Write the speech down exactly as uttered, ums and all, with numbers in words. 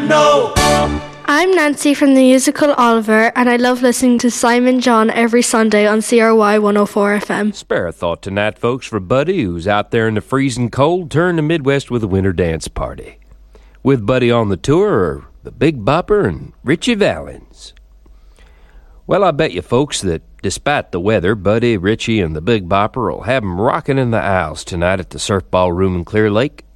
know. I'm Nancy from the musical Oliver, and I love listening to Simon John every Sunday on C R Y one oh four F M. Spare a thought tonight, folks, for Buddy, who's out there in the freezing cold, touring the Midwest with a winter dance party. With Buddy on the tour are the Big Bopper and Richie Valens. Well, I bet you, folks, that despite the weather, Buddy, Richie, and the Big Bopper will have 'em rocking in the aisles tonight at the Surf Ball Room in Clear Lake.